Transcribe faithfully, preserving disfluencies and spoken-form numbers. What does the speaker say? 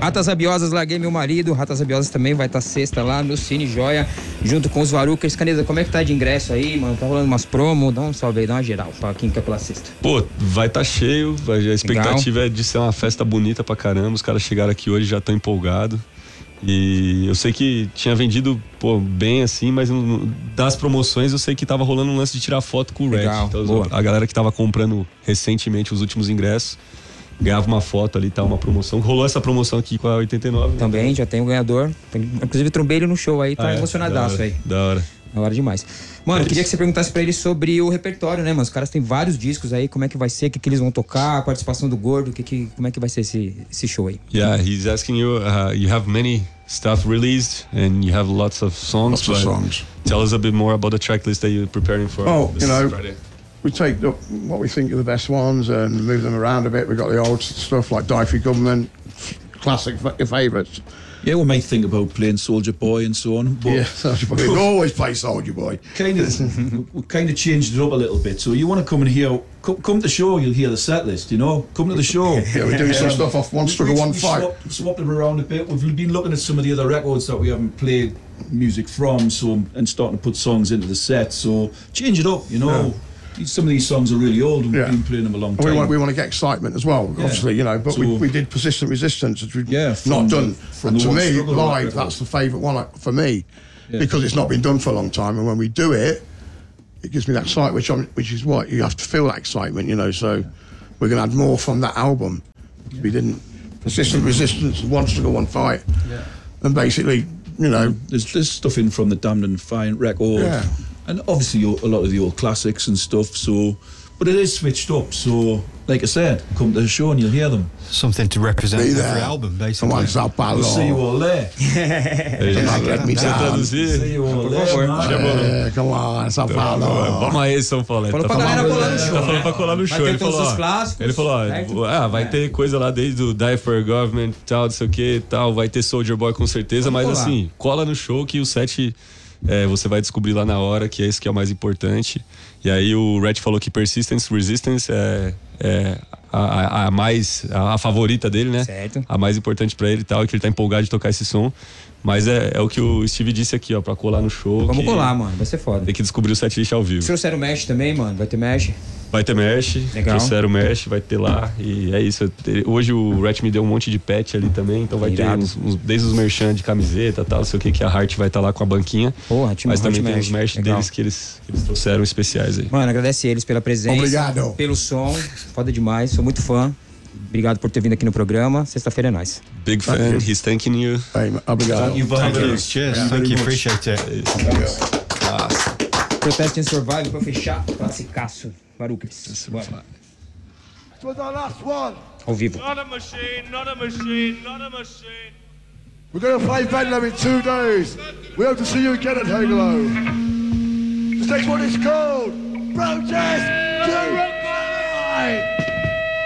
Ratas Rabiosas, Larguei Meu Marido. Ratas Rabiosas também vai estar tá sexta lá no Cine Joia, junto com os Varukers. Caneda, como é que tá de ingresso aí, mano? Tá rolando umas promos? Dá um salve aí, dá uma geral pra quem quer pela sexta. Pô, vai estar tá cheio. A expectativa Legal. É de ser uma festa bonita pra caramba. Os caras chegaram aqui hoje já estão empolgados. E eu sei que tinha vendido, pô, bem assim, mas das promoções eu sei que tava rolando um lance de tirar foto com o Red. Então, boa. a galera que tava comprando recentemente os últimos ingressos ganhava uma foto ali, tá, uma promoção. Rolou essa promoção aqui com a oitenta e nove. Também, né? Já tem um ganhador. Inclusive, trombei ele no show aí, tá ah, é? emocionadaço da aí. Da hora. Da hora demais. Mano, é queria isso. que você perguntasse pra eles sobre o repertório, né, mano? Os caras têm vários discos aí, como é que vai ser, o que, que eles vão tocar, a participação do Gordo, que que, como é que vai ser esse, esse show aí? Yeah, he's asking you, uh, you have many stuff released and you have lots of songs. Lots of songs. Tell us a bit more about the track list that you're preparing for. Oh, this you know, Friday. we take the, what we think are the best ones and move them around a bit. We've got the old stuff like Die for Government, classic fa- favourites. Yeah, we might think about playing Soldier Boy and so on. But Yeah, Soldier Boy. We always play Soldier Boy. kind of, we kind of changed it up a little bit. So you want to come and hear, come, come to the show, you'll hear the set list. You know, come to the show. Yeah, we're doing some stuff off One Struggle, we, One we Fight. Swapped, swapped them around a bit. We've been looking at some of the other records that we haven't played music from, so and starting to put songs into the set. So change it up. You know. Yeah. Some of these songs are really old and Yeah. we've been playing them a long And time. we want, we want to get excitement as well, Yeah. obviously, you know, but So- we, we did Persistent Resistance, which we've Yeah, from not done. the- from and the to One me, Struggle live, record. that's the favourite one uh, for me, Yeah. because it's not been done for a long time, and when we do it, it gives me that excitement, which, I'm, which is what, you have to feel that excitement, you know, so we're going to add more from that album. Yeah. We didn't, Persistent Resistance, One Struggle, One Fight, Yeah. and basically, you know, There's, there's stuff in from the Damned and Defiant record, Yeah. and obviously a lot of the old classics and stuff. So, but it is switched up. So, like I said, come to the show and you'll hear them. Something to represent be every there. album, Come basically. on, Sao Paulo. We'll see you all there. Don't let me Deixa eu down. traduzir. See you all there, favor. man. Yeah, come on, Sao Paulo. Vamos aí, São Paulo. Falou Tá pra galera falando- colar no show. Tá falando pra colar no Vai show. ter Ele todos falou, os ó, clássicos, ele falou, ó, certo? ah, vai É. ter coisa lá desde o Die for Government e tal, não sei o que e tal, vai ter Soldier Boy com certeza, Vamos mas colar. assim, cola no show que o set é, você vai descobrir lá na hora, que é isso que é o mais importante. E aí o Red falou que Persistence, Resistance é, é a, a, a mais, a, a favorita dele, né? Certo. A mais importante pra ele e tal, que ele tá empolgado de tocar esse som. Mas é, é o que o Steve disse aqui, ó, pra colar no show. Vamos que colar, mano, vai ser foda. Tem que descobrir o setlist ao vivo. Vocês trouxeram Mesh também, mano? Vai ter Mesh? Vai ter mesh, Legal. trouxeram mesh, vai ter lá. E é isso. Hoje o Rat me deu um monte de patch ali também, então vai Irado. ter uns, uns, desde os merchan de camiseta e tal, não sei o que, que a Heart vai estar lá com a banquinha. Porra, time Mas Hot também tem Mesh. os mesh Legal. deles que eles, que eles trouxeram especiais aí. Mano, agradece eles pela presença. Obrigado. Pelo som. Foda demais, sou muito fã. Obrigado por ter vindo aqui no programa. Sexta-feira é nóis. Big fan, he's thanking you. Hey, obrigado. Thank you very Thank you. much. Cheers. Yeah, Thank very you. much. Appreciate it. Nossa. Protest and Survive pra fechar. Classicaço. Varukers. Bora. This was our last one. Ao vivo. Not a machine, not a machine, not a machine. We're going to play Bedlam in two days. We hope to see you again at Halo. This next one is called Protest to Survive.